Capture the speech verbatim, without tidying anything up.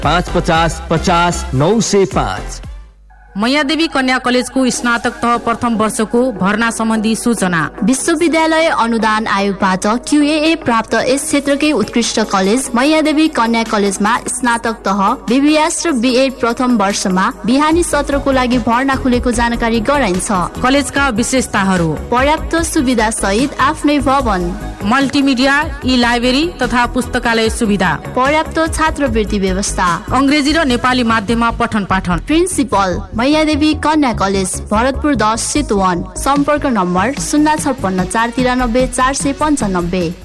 पाँच पचास पचास नौ सय पाँच। मैयादेवी कन्या कलेजको स्नातक तह प्रथम वर्षको भर्ना सम्बन्धी सूचना। विश्वविद्यालय अनुदान आयोगबाट क्यूएए प्राप्त यस क्षेत्रकै उत्कृष्ट कलेज मैयादेवी कन्या कलेजमा स्नातक तह बीबीएस र बीएड प्रथम वर्षमा बिहानी सत्रको लागि भर्ना खुलेको जानकारी गराइन्छ। कलेजका विशेषताहरू: पर्याप्त सुविधा सहित आफ्नै भवन, मल्टिमिडिया, ई लाइब्रेरी तथा पुस्तकालय सुविधा, पर्याप्त छात्रवृत्ति व्यवस्था, अंग्रेजी र नेपाली माध्यममा पठन पाठन। प्रिन्सिपल मैयादेवी कन्या कलेज, भरतपुर दस चितवन। सम्पर्क नम्बर शून्य छप्पन्न चार तिरानब्बे चार सय पन्चानब्बे।